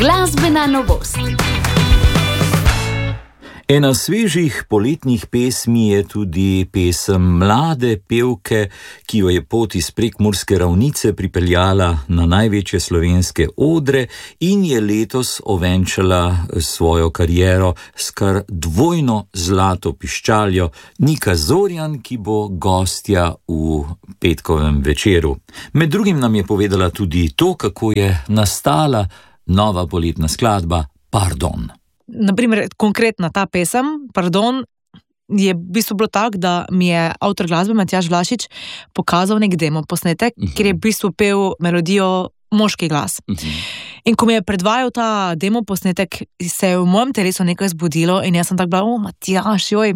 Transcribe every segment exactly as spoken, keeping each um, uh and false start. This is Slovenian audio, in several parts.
Glasbena novost. Ena svežih poletnih pesmi je tudi pesem mlade pevke, ki jo je pot iz Prekmurske ravnice pripeljala na največje slovenske odre in je letos ovenčala svojo kariero s kar dvojno zlato piščaljo, Nika Zorjan, ki bo gostja v petkovem večeru. Med drugim nam je povedala tudi to, kako je nastala nova poletna skladba Pardon. Naprimer, konkretna ta pesem, Pardon, je v bistvu bilo tako, da mi je avtor glasbe Matjaž Vlašič pokazal nek demo posnetek, uh-huh. kjer je v bistvu pel melodijo moški glas. Uh-huh. In ko mi je predvajal ta demo posnetek, se je v mojem telesu nekaj zbudilo in jaz sem tako bila, o, Matjaž, joj,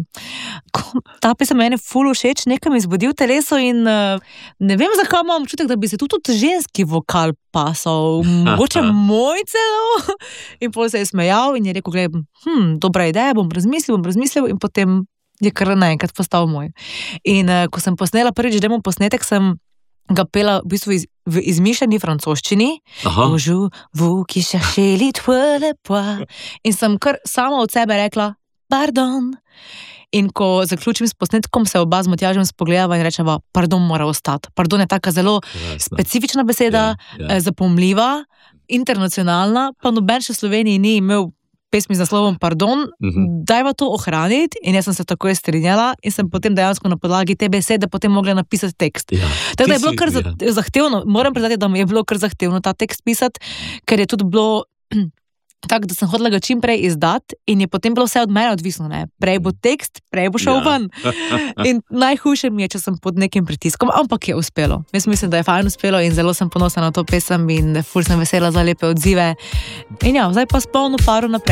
ta pesem mene ful všeč, nekaj mi zbudil telesu in uh, ne vem, zakaj imam občutek, da bi se tudi, tudi ženski vokal pasal, mogoče moj celo. In potem se je smejal in je rekel, gledaj, hm, dobra ideja, bom razmislil, bom razmislil in potem je kar naenkrat postal moj. In uh, ko sem posnela prvič demo posnetek, sem ga pela v bistvu iz, v izmišljeni francoščini. Bonjour, vous qui cherchez l'étoile le pois. In sem kar sama od sebe rekla, pardon. In ko zaključim s posnetkom, se oba z Matjažem spogledava in rečeva, pardon mora ostati. Pardon je taka zelo Jasne. specifična beseda, ja, ja. zapomljiva, internacionalna, pa noben še v Sloveniji ni imel pesmi z naslovom Pardon, uh-huh. dajva to ohraniti in jaz sem se takoj strinjala in sem potem dejansko na podlagi te besede potem mogla napisati tekst. Ja. Tako da je bilo kar ja. zahtevno, moram priznati, da mi je bilo kar zahtevno ta tekst pisati, ker je tudi bilo tako, da sem hodila ga čim prej izdati in je potem bilo vse od mene odvisno, ne? Prej bo tekst, prej bo šel ja. ven. In najhujše mi je, če sem pod nekim pritiskom, ampak je uspelo. Jaz mislim, da je fajn uspelo in zelo sem ponosna na to pesem in ful sem vesela za lepe odzive. In ja, zdaj pa s polno paro naprej.